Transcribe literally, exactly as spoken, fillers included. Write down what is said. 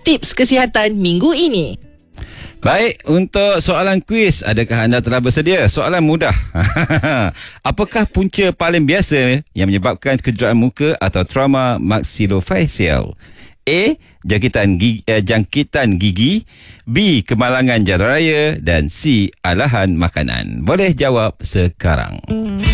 tips kesihatan minggu ini. Baik, untuk soalan kuis, adakah anda telah bersedia? Soalan mudah. Apakah punca paling biasa yang menyebabkan kecederaan muka atau trauma maksilofacial? A. Jangkitan gigi, eh, jangkitan gigi. B. Kemalangan jalan raya. Dan C. Alahan makanan. Boleh jawab sekarang.